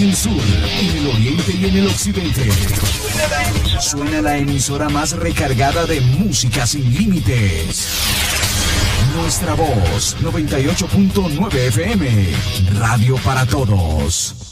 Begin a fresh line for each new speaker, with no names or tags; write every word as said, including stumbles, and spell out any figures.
en el sur, en el oriente y en el occidente. Suena la emisora más recargada de música sin límites. Nuestra voz, noventa y ocho punto nueve F M, radio para todos.